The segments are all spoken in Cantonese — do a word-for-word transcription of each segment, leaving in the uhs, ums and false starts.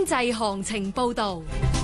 濟行情報道。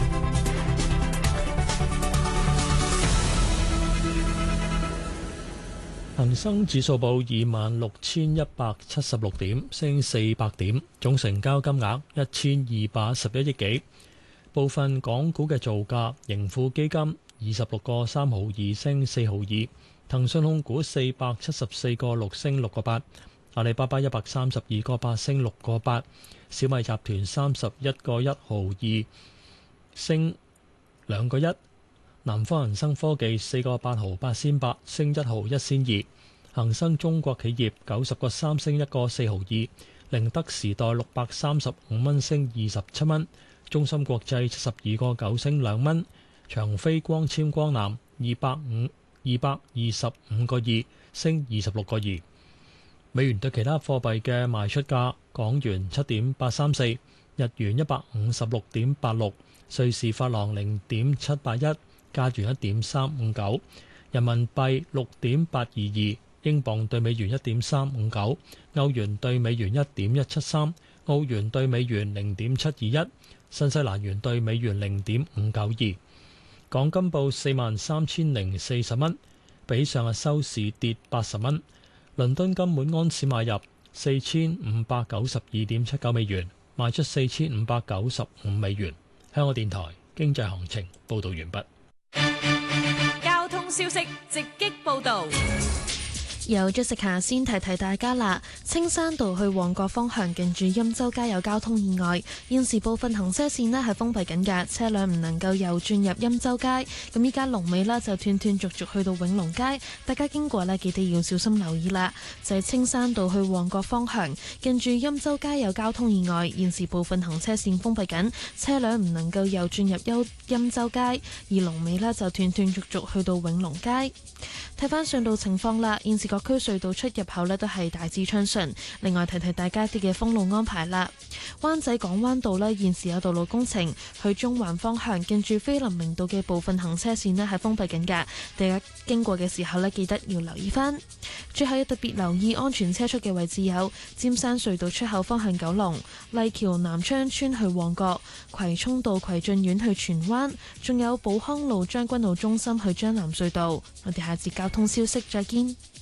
恒生指數報二萬六千一百七十六點，升四百點，總成交金額一千二百十一億幾。部分港股嘅造價，盈富基金二十六個三毫二升四毫二，騰訊控股四百七十四個六升六個八，阿里巴巴一百三十二個八升六個八，小米集團三十一個一毫二升兩個一。南方恒生科技四個八毫八仙八升一毫一仙二，恒生中國企業九十個三升一個四毫二，寧德時代六百三十五蚊升二十七蚊，中芯國際七十二個九升兩蚊，長飛光纖光纜二百五二百二十五個二升二十六個二。美元對其他貨幣嘅賣出價：港元七點八三四，日元一百五十六點八六，瑞士法郎零點七八一。加元一點三五九，人民幣六點八二二，英鎊對美元一點三五九，歐元對美元一點一七三，澳元對美元零點七二一，新西蘭元對美元零點五九二。港金報四萬三千零四十蚊，比上日收市跌八十蚊。倫敦金每安士買入四千五百九十二點七九美元，賣出四千五百九十五美元。香港電台經濟行情報導完畢。 交通消息直擊報道。 由 Jessica 先提提大家啦，青山道去旺角方向近住欽州街有交通意外，現時部分行車線呢係封閉緊嘅，車輛唔能夠右轉入欽州街。咁依家龍尾呢就斷斷續續去到永隆街，大家經過呢記得要小心留意啦。就係青山道去旺角方向近住欽州街有交通意外，現時部分行車線封閉緊，車輛唔能夠右轉入欽欽州街，而龍尾呢就斷斷續續去到永隆街。睇翻隧道情況啦，現時各區隧道出入口呢都係大致暢順。另外提提大家啲嘅封路安排啦。灣仔港灣道呢現時有道路工程，去中環方向近住菲林明道嘅部分行車線呢係封閉緊㗎，大家經過嘅時候呢記得要留意翻。最後要特別留意安全車速嘅位置有尖山隧道出口方向九龍、麗橋南昌村去旺角、葵涌道葵俊苑去荃灣，仲有寶康路將軍澳中心去將藍隧道。我哋下節交通消息再見。